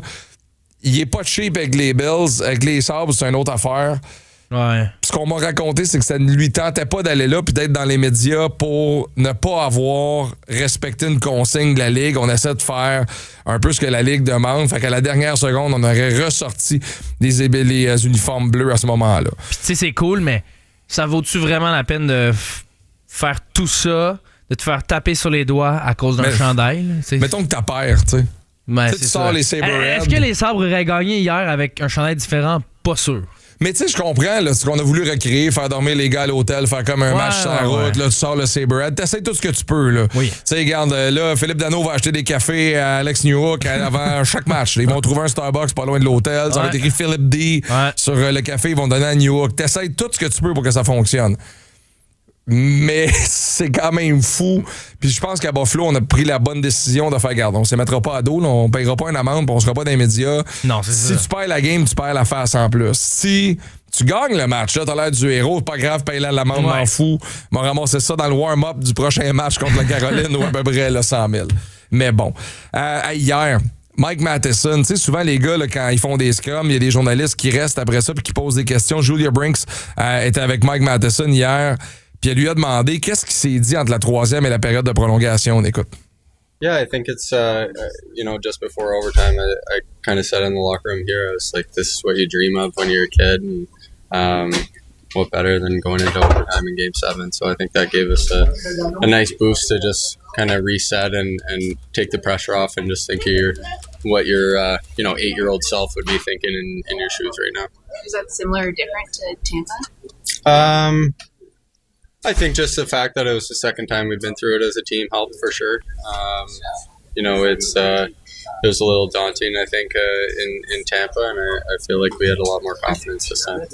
B: il est pas cheap avec les Bills, avec les Sabres, c'est une autre affaire.
A: Ouais.
B: Ce qu'on m'a raconté, c'est que ça ne lui tentait pas d'aller là puis d'être dans les médias pour ne pas avoir respecté une consigne de la Ligue. On essaie de faire un peu ce que la Ligue demande. Fait qu'à la dernière seconde, on aurait ressorti les, les uniformes bleus à ce moment-là.
A: Puis tu sais, c'est cool, mais ça vaut-tu vraiment la peine de f- faire tout ça, de te faire taper sur les doigts à cause d'un mais, chandail? C'est...
B: Mettons que t'as peur, tu sais.
A: Ben,
B: tu sors les Saberhead.
A: Est-ce que les Sabres auraient gagné hier avec un chandail différent? Pas sûr.
B: Mais tu sais, je comprends là, ce qu'on a voulu recréer, faire dormir les gars à l'hôtel, faire comme un
A: ouais,
B: match sans
A: ouais,
B: route,
A: ouais.
B: là, tu sors le Saberhead, t'essayes tout ce que tu peux. Là.
A: Oui.
B: Tu sais, regarde, là, Philippe Danault va acheter des cafés à Alex Newhook avant chaque match. Ils vont trouver un Starbucks pas loin de l'hôtel, ça
A: ouais.
B: va être écrit Philippe D
A: ouais.
B: sur le café, ils vont donner à Newhook. T'essayes tout ce que tu peux pour que ça fonctionne. Mais c'est quand même fou. Puis je pense qu'à Buffalo, on a pris la bonne décision de faire garde. On ne se mettra pas à dos, là, on ne paiera pas une amende, puis on ne sera pas dans les médias.
A: Non, c'est
B: si
A: ça.
B: tu perds la game, tu perds la face en plus. Si tu gagnes le match, là, t'as l'air du héros, c'est pas grave, paye la l'amende, ouais. m'en fous. M'a ramassé ça dans le warm-up du prochain match contre la Caroline ou à peu près là, cent mille. Mais bon, euh, hier, Mike Matheson, tu sais, souvent les gars, là, quand ils font des scrums, il y a des journalistes qui restent après ça puis qui posent des questions. Julia Brinks euh, était avec Mike Matheson hier. Puis elle lui a demandé qu'est-ce qui s'est dit entre la troisième et la période de prolongation. On écoute.
F: Yeah, I think it's, uh, you know, just before overtime, I, I kind of said in the locker room here, I was like, this is what you dream of when you're a kid. And um, what better than going into overtime in game seven? So I think that gave us a, a nice boost to just kind of reset and, and take the pressure off and just think of your, what your, uh, you know, eight-year-old self would be thinking in, in your shoes right now.
G: Is that similar or different to Tampa?
F: Um... I think just the fact that it was the second time we've been through it as a team helped for sure. Um, you know, it's uh, it was a little daunting, I think, uh, in, in Tampa, and I, I feel like we had a lot more confidence this time.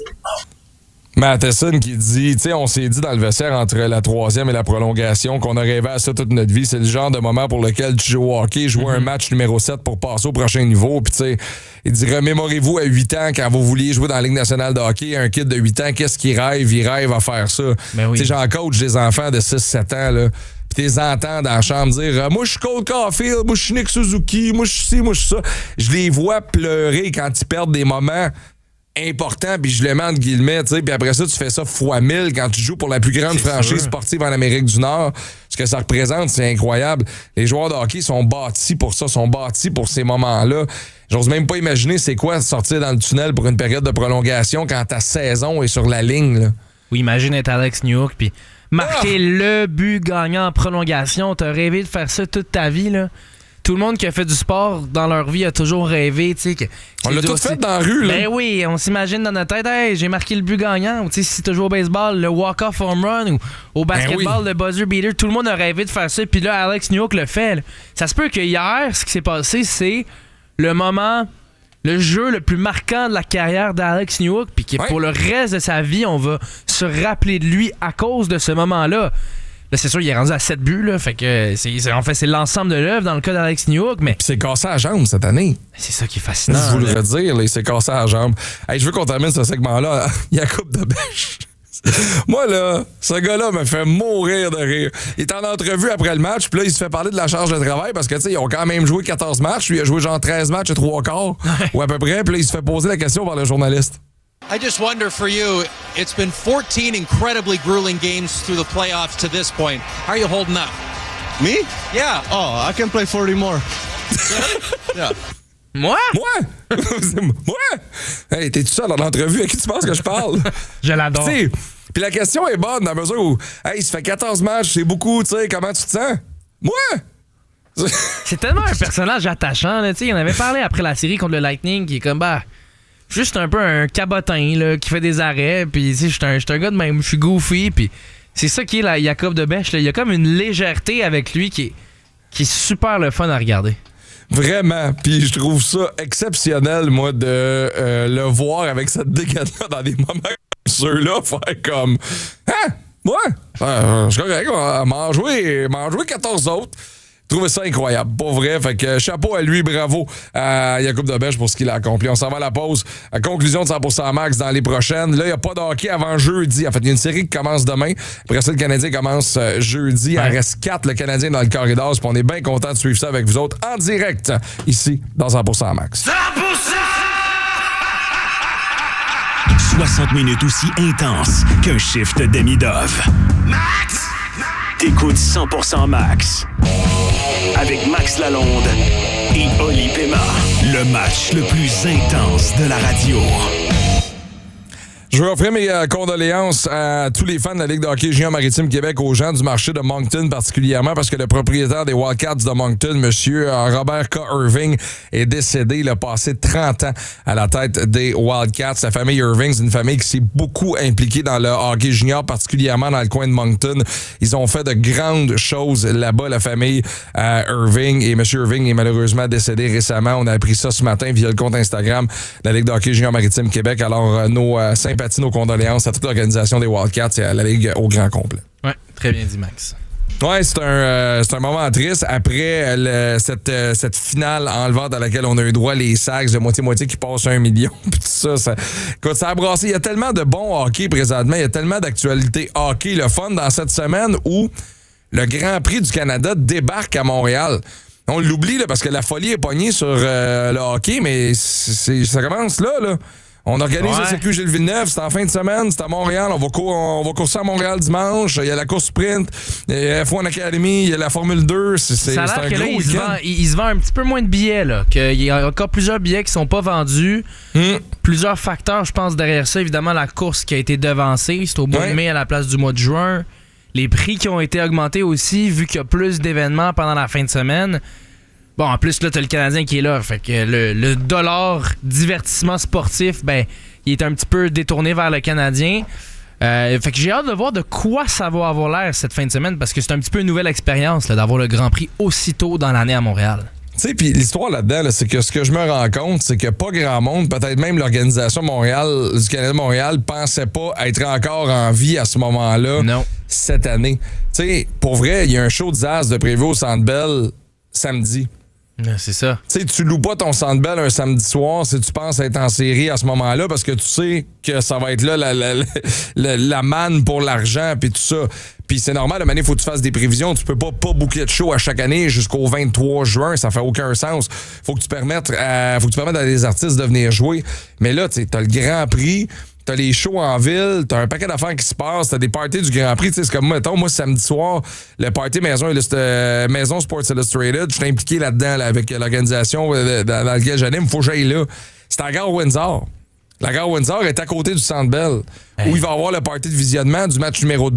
B: Matheson qui dit, tu sais, on s'est dit dans le vestiaire entre la troisième et la prolongation qu'on a rêvé à ça toute notre vie. C'est le genre de moment pour lequel tu joues au hockey, jouer mm-hmm. un match numéro sept pour passer au prochain niveau. Puis tu sais, il dit, remémorez-vous à huit ans quand vous vouliez jouer dans la Ligue nationale de hockey, un kid de huit ans, qu'est-ce qu'il rêve? Il rêve à faire ça.
A: Ben oui.
B: Tu sais, j'en coach des enfants de six sept ans, là. Puis t'es entends dans la chambre dire, moi je suis Cole Caulfield, moi je suis Nick Suzuki, moi je suis ci, moi je suis ça. Je les vois pleurer quand ils perdent des moments important, puis je le mets entre guillemets, tu sais, puis après ça, tu fais ça fois mille quand tu joues pour la plus grande
A: c'est
B: franchise
A: sûr.
B: sportive en Amérique du Nord. Ce que ça représente, c'est incroyable. Les joueurs de hockey sont bâtis pour ça, sont bâtis pour ces moments-là. J'ose même pas imaginer c'est quoi de sortir dans le tunnel pour une période de prolongation quand ta saison est sur la ligne, là.
A: Oui, imagine être Alex Newhook, puis marquer ah! le but gagnant en prolongation. T'as rêvé de faire ça toute ta vie, là. Tout le monde qui a fait du sport dans leur vie a toujours rêvé, tu sais. Que,
B: on l'a tout fait dans la rue, là.
A: Ben oui, on s'imagine dans notre tête, hey, j'ai marqué le but gagnant. Ou tu sais, si tu joues au baseball, le walk-off home run, ou au basketball, ben oui. le buzzer beater, tout le monde a rêvé de faire ça. Puis là, Alex Newhook le fait. Là. Ça se peut que hier, ce qui s'est passé, c'est le moment, le jeu le plus marquant de la carrière d'Alex Newhook, puis que ouais. pour le reste de sa vie, on va se rappeler de lui à cause de ce moment-là. Là, c'est sûr, il est rendu à sept buts, là. Fait que, c'est, c'est, en fait, c'est l'ensemble de l'œuvre dans le cas d'Alex Newhook. Mais
B: puis c'est cassé à la jambe cette année.
A: C'est ça qui est fascinant.
B: Je vous le redire, là, il s'est cassé à la jambe. Hey, je veux qu'on termine ce segment-là. Il y a coupe de bêche. Moi, là, ce gars-là me fait mourir de rire. Il est en entrevue après le match, puis là, il se fait parler de la charge de travail parce que, tu sais, ils ont quand même joué quatorze matchs. Lui, il a joué genre treize matchs et trois quarts, ou à peu près. Puis là, il se fait poser la question par le journaliste.
H: I just wonder for you, it's been fourteen incredibly grueling games through the playoffs to this point. How are you holding up?
I: Me?
H: Yeah.
I: Oh, I can play forty more.
H: Yeah.
A: Moi?
B: Moi? Moi? Hey, t'es tout seul dans l'entrevue. À qui tu penses que je parle?
A: Je l'adore.
B: Puis la question est bonne dans la mesure où, hey, il se fait quatorze matchs, c'est beaucoup, tu sais, comment tu te sens? Moi?
A: C'est tellement un personnage attachant, là. Tu sais, il en avait parlé après la série contre le Lightning, qui est comme, bah... juste un peu un cabotin là, qui fait des arrêts, puis je suis un, un gars de même, je suis goofy, puis c'est ça qui est la Jacob de Bèche. Il y a comme une légèreté avec lui qui est, qui est super le fun à regarder.
B: Vraiment, puis je trouve ça exceptionnel, moi, de euh, le voir avec cette dégaine-là dans des moments comme ceux-là, faire comme « Hein? Moi? Euh, je suis correct, on m'en jouer, m'en jouer quatorze autres. » Je trouvais ça incroyable, pas vrai. Fait que chapeau à lui, bravo à Jacob de Bèche pour ce qu'il a accompli. On s'en va à la pause. À conclusion de cent pour cent max dans les prochaines. Là, il n'y a pas de hockey avant jeudi. En fait, il y a une série qui commence demain. Après ça, le Canadien commence jeudi. Ouais. Il en reste quatre, le Canadien dans le corridor. Puis on est bien content de suivre ça avec vous autres en direct ici dans cent pour cent max.
C: cent pour cent soixante minutes aussi intenses qu'un shift demi-dove. Max! T'écoutes cent pour cent Max. Avec Max Lalonde et Oli Pema. Le match le plus intense de la radio.
B: Je veux offrir mes euh, condoléances à tous les fans de la Ligue de hockey junior maritime Québec, aux gens du marché de Moncton particulièrement, parce que le propriétaire des Wildcats de Moncton, M. Robert K. Irving, est décédé. Il a passé trente ans à la tête des Wildcats. La famille Irving, c'est une famille qui s'est beaucoup impliquée dans le hockey junior, particulièrement dans le coin de Moncton. Ils ont fait de grandes choses là-bas, la famille euh, Irving. Et M. Irving est malheureusement décédé récemment. On a appris ça ce matin via le compte Instagram de la Ligue de hockey junior maritime Québec. Alors, euh, nos euh, sympathies, nos condoléances à toute l'organisation des Wildcats et à la Ligue au grand complet.
A: Oui, très bien dit, Max.
B: Ouais, c'est un, euh, c'est un moment triste après le, cette, euh, cette finale enlevante à laquelle on a eu droit, les Sags de moitié-moitié qui passent un million. Puis tout ça, ça, écoute, ça a brassé. Il y a tellement de bons hockey présentement, il y a tellement d'actualités hockey, le fun dans cette semaine où le Grand Prix du Canada débarque à Montréal. On l'oublie là, parce que la folie est pognée sur euh, le hockey, mais c'est, ça commence là, là. On organise ouais. le circuit Gilles Villeneuve, c'est en fin de semaine, c'est à Montréal, on va, cour- on va courser à Montréal dimanche, il y a la course sprint, il y a F un Academy, il y a la Formule deux, c'est, c'est,
A: ça a
B: c'est
A: l'air
B: un
A: que
B: gros
A: là, il
B: week-end.
A: se, vend, il, il se vend un petit peu moins de billets, là, qu'il y a encore plusieurs billets qui sont pas vendus, mm. plusieurs facteurs, je pense, derrière ça, évidemment la course qui a été devancée, c'est au mois ouais. de mai à la place du mois de juin, les prix qui ont été augmentés aussi, vu qu'il y a plus d'événements pendant la fin de semaine. Bon, en plus, là, t'as le Canadien qui est là. Fait que le, le dollar divertissement sportif, ben, il est un petit peu détourné vers le Canadien. Euh, fait que j'ai hâte de voir de quoi ça va avoir l'air cette fin de semaine, parce que c'est un petit peu une nouvelle expérience là, d'avoir le Grand Prix aussitôt dans l'année à Montréal.
B: Tu sais, puis l'histoire là-dedans, là, c'est que ce que je me rends compte, c'est que pas grand monde, peut-être même l'organisation Montréal, du Canada de Montréal, pensait pas être encore en vie à ce moment-là
A: non.
B: cette année. Tu sais, pour vrai, il y a un show de Zaz de prévu au Centre Bell samedi.
A: C'est ça.
B: Tu sais, tu loues pas ton Centre Bell un samedi soir si tu penses être en série à ce moment-là, parce que tu sais que ça va être là la, la, la, la manne pour l'argent puis tout ça. Puis c'est normal, de manière, il faut que tu fasses des prévisions. Tu peux pas pas boucler de show à chaque année jusqu'au vingt-trois juin. Ça fait aucun sens. Faut que tu permettes à, faut que tu permettes à des artistes de venir jouer. Mais là, tu sais, t'as le Grand Prix, t'as les shows en ville, t'as un paquet d'affaires qui se passent, t'as des parties du Grand Prix. C'est comme, mettons, moi, samedi soir, le party Maison, euh, Maison Sports Illustrated, je suis impliqué là-dedans là, avec l'organisation euh, dans, dans laquelle j'anime. Faut que j'aille là. C'est à la gare Windsor. La gare Windsor est à côté du Centre Bell, hey. où il va y avoir le party de visionnement du match numéro deux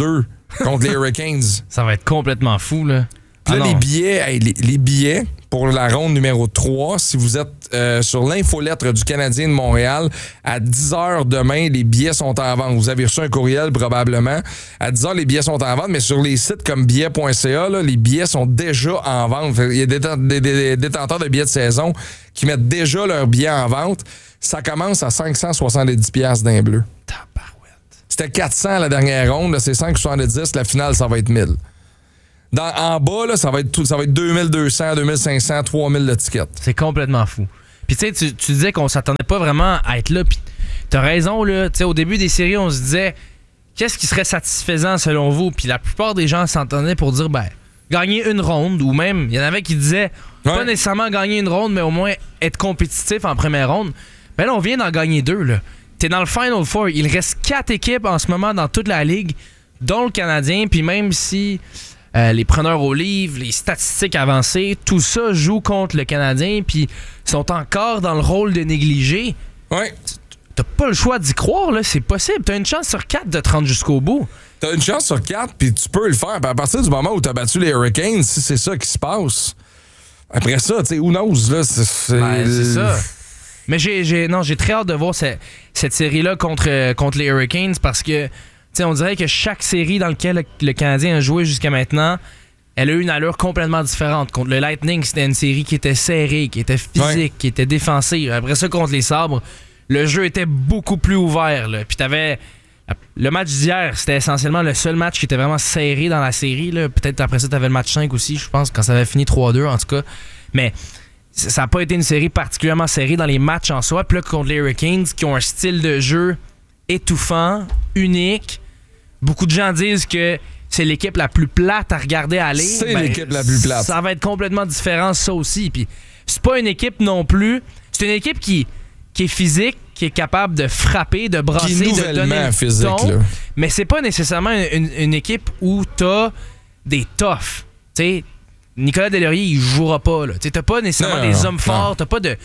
B: contre les Hurricanes.
A: Ça va être complètement fou, là.
B: Puis là,
A: Ah
B: les
A: non.
B: billets, hey, les, les billets pour la ronde numéro trois, si vous êtes euh, sur l'infolettre du Canadien de Montréal, à dix heures demain, les billets sont en vente. Vous avez reçu un courriel probablement. À dix heures, les billets sont en vente, mais sur les sites comme billets point c a, là, les billets sont déjà en vente. Il y a des, des, des détenteurs de billets de saison qui mettent déjà leurs billets en vente. Ça commence à cinq cent soixante-dix dollars d'un bleu.
A: Tabarouette.
B: C'était quatre cents la dernière ronde, là, c'est cinq cent soixante-dix. La finale, ça va être mille. Dans, en bas, là, ça va être tout, ça va être deux mille deux cents, deux mille cinq cents, trois mille de tickets.
A: C'est complètement fou. Puis tu sais, tu tu disais qu'on s'attendait pas vraiment à être là. Puis t'as raison, là. Tu sais, au début des séries, on se disait qu'est-ce qui serait satisfaisant selon vous? Puis la plupart des gens s'entendaient pour dire, ben, gagner une ronde, ou même, il y en avait qui disaient
B: Ouais.
A: pas nécessairement gagner une ronde, mais au moins être compétitif en première ronde. Ben là, on vient d'en gagner deux, là. T'es dans le Final Four. Il reste quatre équipes en ce moment dans toute la ligue, dont le Canadien. Puis même si euh, les preneurs au livre, les statistiques avancées, tout ça joue contre le Canadien, puis sont encore dans le rôle de négligé.
B: Ouais.
A: T'as pas le choix d'y croire, là. C'est possible. T'as une chance sur quatre de te rendre jusqu'au bout.
B: T'as une chance sur quatre, puis tu peux le faire. Puis à partir du moment où t'as battu les Hurricanes, si c'est ça qui se passe, après ça, tu sais, who knows, là, c'est... c'est-
A: Ben, c'est ça. Mais j'ai, j'ai, non, j'ai très hâte de voir ce- cette série-là contre, euh, contre les Hurricanes parce que, tu sais, on dirait que chaque série dans laquelle le, le Canadien a joué jusqu'à maintenant, elle a eu une allure complètement différente. Contre le Lightning, c'était une série qui était serrée, qui était physique,
B: Ouais.
A: qui était défensive. Après ça, contre les Sabres, le jeu était beaucoup plus ouvert, là. Puis t'avais... Le match d'hier, c'était essentiellement le seul match qui était vraiment serré dans la série, là. Peut-être après ça, t'avais le match cinq aussi, je pense, quand ça avait fini trois deux, en tout cas. Mais ça n'a pas été une série particulièrement serrée dans les matchs en soi. Puis là, contre les Hurricanes, qui ont un style de jeu étouffant, unique. Beaucoup de gens disent que c'est l'équipe la plus plate à regarder aller.
B: C'est
A: Ben,
B: l'équipe la plus plate.
A: Ça va être complètement différent, ça aussi. Puis c'est pas une équipe non plus. C'est une équipe qui, qui est physique, qui est capable de frapper, de brasser,
B: Qui est
A: de donner
B: nouvellement
A: le
B: physique,
A: ton.
B: là.
A: Mais c'est pas nécessairement une, une équipe où t'as des toughs. Tu sais, Nicolas Deslauriers, il jouera pas. Là. Tu sais, t'as pas nécessairement
B: Non,
A: des
B: non,
A: hommes forts, t'as pas de,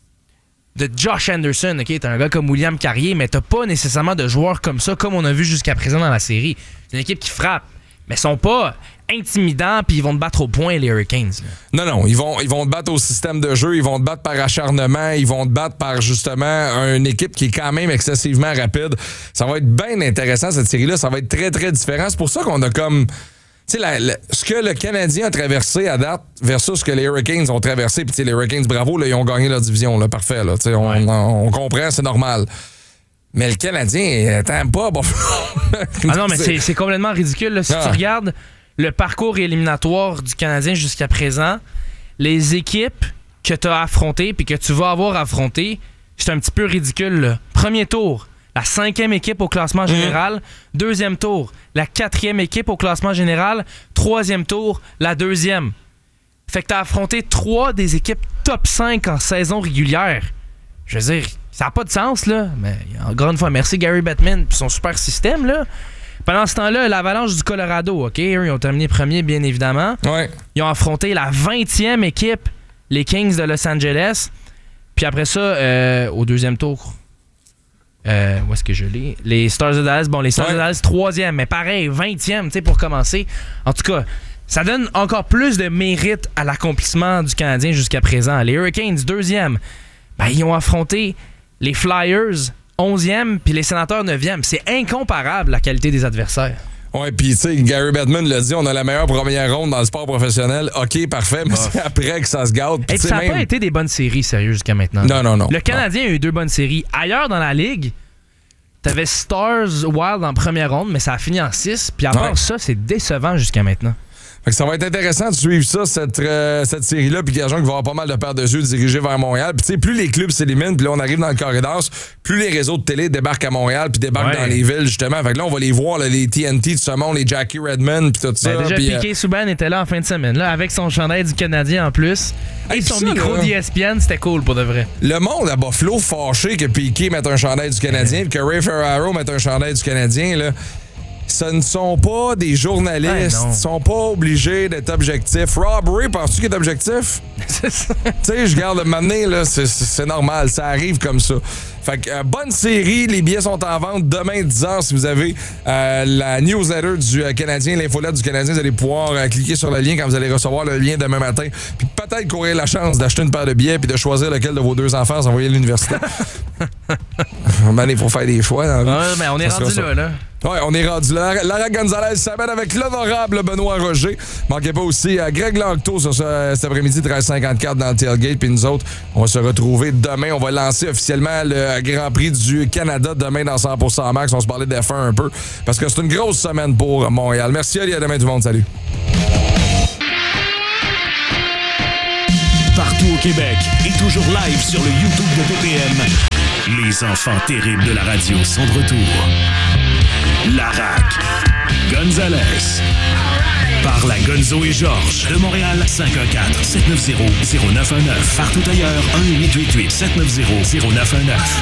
A: de Josh Anderson, ok? T'as un gars comme William Carrier, mais t'as pas nécessairement de joueurs comme ça, comme on a vu jusqu'à présent dans la série. C'est une équipe qui frappe, mais ils sont pas intimidants, puis ils vont te battre au point, les Hurricanes. Là.
B: Non, non, ils vont, ils vont te battre au système de jeu, ils vont te battre par acharnement, ils vont te battre par justement une équipe qui est quand même excessivement rapide. Ça va être bien intéressant, cette série-là. Ça va être très, très différent. C'est pour ça qu'on a comme... Tu sais, la- la- ce que le Canadien a traversé à date versus ce que les Hurricanes ont traversé. Puis, tu sais, les Hurricanes, bravo, là, ils ont gagné leur division. Là, parfait. Là, tu sais, on,
A: Ouais.
B: on, on comprend, c'est normal. Mais le Canadien, attends pas. Bon.
A: Ah non, mais c'est, c'est complètement ridicule. Là. Si
B: Ah.
A: tu regardes le parcours éliminatoire du Canadien jusqu'à présent, les équipes que tu as affrontées puis que tu vas avoir affrontées, c'est un petit peu ridicule. Là. Premier tour, la cinquième équipe au classement général. Deuxième tour, la quatrième équipe au classement général. Troisième tour, la deuxième. Fait que tu as affronté trois des équipes top cinq en saison régulière. Je veux dire, ça n'a pas de sens, là. Mais encore une fois, merci Gary Bettman et son super système, là. Pendant ce temps-là, l'Avalanche du Colorado, OK? Eux, ils ont terminé premier, bien évidemment.
B: Ouais.
A: Ils ont affronté la vingtième équipe, les Kings de Los Angeles. Puis après ça, euh, au deuxième tour, euh, où est-ce que je l'ai? Les Stars de Dallas, bon, les Stars
B: Ouais.
A: de Dallas, troisième, mais pareil, vingtième, tu sais, pour commencer. En tout cas, ça donne encore plus de mérite à l'accomplissement du Canadien jusqu'à présent. Les Hurricanes, deuxième, ben, ils ont affronté les Flyers, onzième, puis les Sénateurs, neuvième. C'est incomparable, la qualité des adversaires.
B: Ouais, puis tu sais, Gary Bettman l'a dit, on a la meilleure première ronde dans le sport professionnel. OK, parfait, mais c'est après que ça se gâte. Puis
A: Et
B: tu sais,
A: ça n'a
B: même-
A: pas été des bonnes séries, sérieux, jusqu'à maintenant.
B: Non, non, non.
A: Le Canadien a eu deux bonnes séries. Ailleurs dans la ligue, t'avais Stars Wild en première ronde, mais ça a fini en six. Puis à part
B: Ouais.
A: ça, c'est décevant jusqu'à maintenant.
B: Fait que ça va être intéressant de suivre ça, cette, euh, cette série-là, puis gageons qu'il va y avoir pas mal de paires de yeux dirigés vers Montréal. Puis tu sais, plus les clubs s'éliminent, puis là, on arrive dans le corridor, plus les réseaux de télé débarquent à Montréal, puis débarquent
A: Ouais.
B: dans les villes, justement. Fait que là, on va les voir, là, les T N T de ce monde, les Jackie Redmond, puis tout ça.
A: Ben, déjà,
B: puis, euh,
A: Piquet Souban était là en fin de semaine, là, avec son chandail du Canadien en plus. Et
B: Hey,
A: son
B: ça,
A: micro
B: là.
A: d'E S P N, c'était cool pour de vrai.
B: le monde à Buffalo fâché que Piquet mette un chandail du Canadien, puis que Ray Ferraro mette un chandail du Canadien, là. ce ne sont pas des journalistes.
A: Ouais, non.
B: Ils sont pas obligés d'être objectifs. Rob Ray, penses-tu qu'il est objectif?
A: C'est ça.
B: Tu sais, je garde m'amener, là, c'est, c'est normal. Ça arrive comme ça. Fait que, euh, bonne série. Les billets sont en vente demain, dix heures. Si vous avez euh, la newsletter du euh, Canadien, l'infolette du Canadien, vous allez pouvoir euh, cliquer sur le lien quand vous allez recevoir le lien demain matin. Puis peut-être courir la chance d'acheter une paire de billets puis de choisir lequel de vos deux enfants s'envoyer à l'université. Il faut faire des choix. Dans
A: ouais, mais on est rendu là, là.
B: Ouais, on est rendu là. Lara Gonzalez s'amène avec l'honorable Benoît Roger. Manquez pas aussi à Greg Lanctot sur ce, cet après-midi, treize cinquante-quatre dans le tailgate. Puis nous autres, on va se retrouver demain. On va lancer officiellement le Grand Prix du Canada demain dans cent pour cent Max. On se parlait de F un un peu parce que c'est une grosse semaine pour Montréal. Merci, Ali. À demain, tout le monde. Salut.
C: Partout au Québec et toujours live sur le YouTube de B P M. Les enfants terribles de la radio sont de retour. Larac, Gonzalez, par la Gonzo et Georges de Montréal, cinq un quatre, sept neuf zéro, zéro neuf un neuf. Partout ailleurs, un huit huit huit, sept neuf zéro, zéro neuf un neuf.